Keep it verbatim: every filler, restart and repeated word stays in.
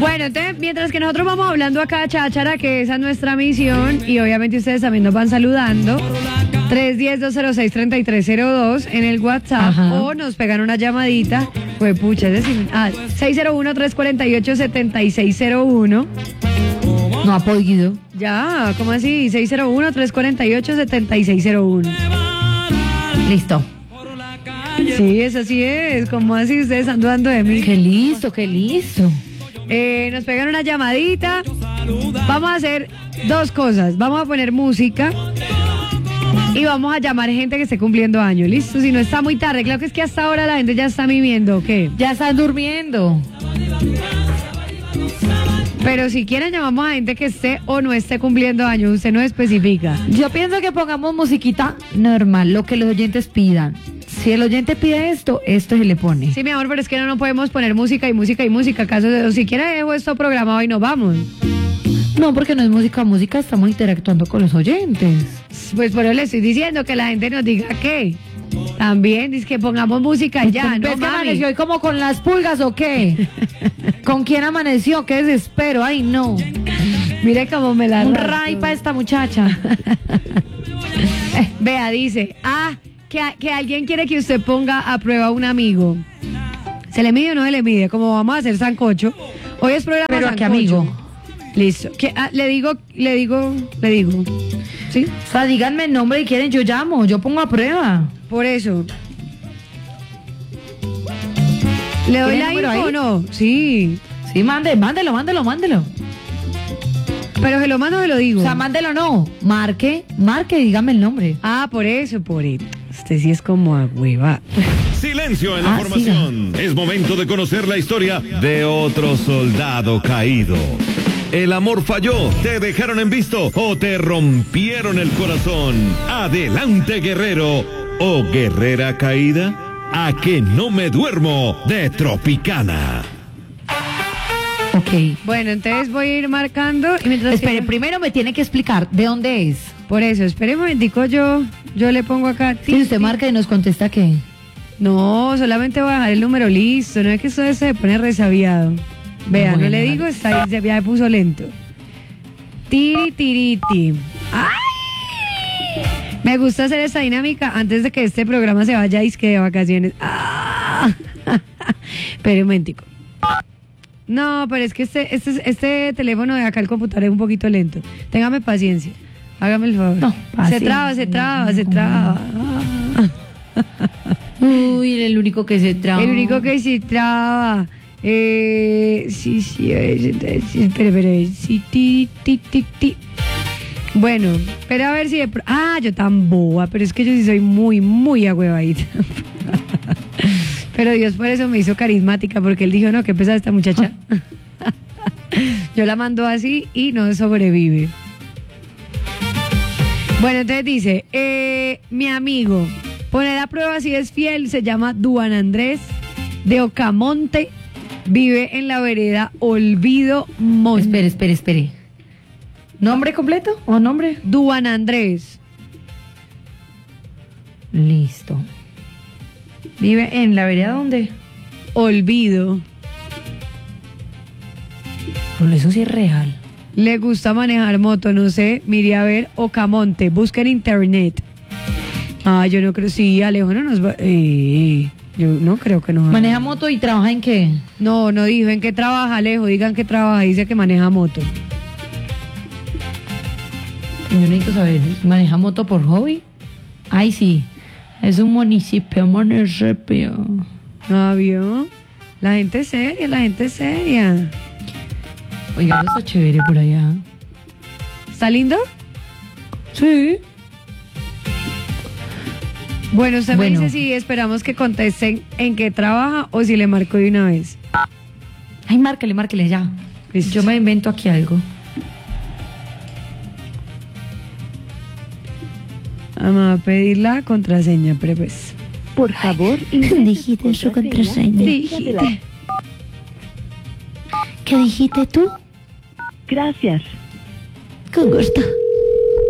Bueno, entonces, mientras que nosotros vamos hablando acá, cháchara, que esa es nuestra misión, y obviamente ustedes también nos van saludando, tres uno cero, dos cero seis, tres tres cero dos en el WhatsApp. Ajá. O nos pegan una llamadita, pues pucha, es decir, ah, seis cero uno, tres cuatro ocho, siete seis cero uno. No ha podido. Ya, ¿cómo así? seis cero uno, tres cuatro ocho, siete seis cero uno. Listo. Sí, eso sí es. ¿Cómo así ustedes están dudando de mí? Qué listo, qué listo. Eh, nos pegan una llamadita. Vamos a hacer dos cosas. Vamos a poner música y vamos a llamar gente que esté cumpliendo años. ¿Listo? Si no está muy tarde. Claro que es que hasta ahora la gente ya está viviendo, ¿o qué? Ya están durmiendo. Pero si quieren llamamos a gente que esté o no esté cumpliendo años. Usted no especifica. Yo pienso que pongamos musiquita normal, lo que los oyentes pidan. Si el oyente pide esto, esto se le pone. Sí, mi amor, pero es que no, no podemos poner música y música y música. ¿Acaso si quiere dejo esto programado y nos vamos? No, porque no es música, música, estamos interactuando con los oyentes. Pues por eso le estoy diciendo que la gente nos diga qué. También dice que pongamos música y ya, ¿no, mami? ¿Amaneció hoy como con las pulgas o qué? ¿Con quién amaneció? Qué desespero, ay no. Mire cómo me la Un rato. ray para esta muchacha. eh, Vea, dice, ah, que, que alguien quiere que usted ponga a prueba a un amigo. ¿Se le mide o no se le mide? Como vamos a hacer sancocho. Hoy es programa Pero sancocho. ¿a qué amigo? Listo. ¿Qué, ah, le digo, le digo, le digo. ¿Sí? O sea, díganme el nombre y quieren, yo llamo, yo pongo a prueba. Por eso. ¿Le doy la info o no? Sí. Sí, mande, mándelo, mándelo, mándelo. Pero se lo mando o se lo digo. O sea, mándelo no. Marque, marque, dígame el nombre. Ah, por eso, por eso. Usted sí es como a hueva. Silencio en la Ah, formación. Siga. Es momento de conocer la historia de otro soldado caído. El amor falló, te dejaron en visto o te rompieron el corazón. Adelante, guerrero o guerrera caída. A que no me duermo de Tropicana. Ok. Bueno, entonces voy a ir marcando y mientras Espere, que... primero me tiene que explicar de dónde es. Por eso, espere un momentico, yo, yo le pongo acá. Si usted marca y nos contesta qué. No, solamente voy a dejar el número listo, no es que eso se pone resabiado. Vea, Bueno, no le digo, está ahí, ya me puso lento. Tiri, tiriti. ¡Ay! Me gusta hacer esta dinámica antes de que este programa se vaya y que de vacaciones. ¡Ah! Pero un momentico. No, pero es que este, este, este teléfono de acá, el computador, es un poquito lento. Téngame paciencia. Hágame el favor. No, se traba, se traba, se traba. Uy, el único que se traba. El único que se traba. Eh, sí, sí, espera, espera, sí, ti, ti, ti, ti. Bueno, pero a ver si de pro... Ah, yo tan boba, pero es que yo sí soy muy, muy agüevadita. Pero Dios por eso me hizo carismática, porque él dijo, no, qué pesada esta muchacha. Yo la mando así y no sobrevive. Bueno, entonces dice, eh, mi amigo, poner a prueba si es fiel, se llama Duan Andrés de Ocamonte, vive en la vereda Olvido Monte. Espere, espere, espere. ¿Nombre completo o nombre? Duan Andrés. Listo. ¿Vive en la vereda dónde? Olvido. Pero eso sí es real. Le gusta manejar moto, no sé, mire a ver, Ocamonte, busca en internet. Ah, yo no creo, sí, Alejo no nos va... Eh, yo no creo que nos... ¿Maneja moto y trabaja en qué? No, no dijo en qué trabaja, Alejo, digan que trabaja, dice que maneja moto. Yo necesito saber, ¿maneja moto por hobby? Ay, sí, es un municipio, municipio. Ah, ¿vio? La gente es seria, la gente es seria. Oiga, está chévere por allá. ¿Está lindo? Sí. Bueno, usted Bueno. me dice si esperamos que contesten en qué trabaja o si le marco de una vez. Ay, márquele, márquele ya. Listo. Yo me invento aquí algo. Vamos a pedir la contraseña, pero pues. Por favor, Digite su contraseña. Dijiste. ¿Qué dijiste tú? Gracias. Con gusto.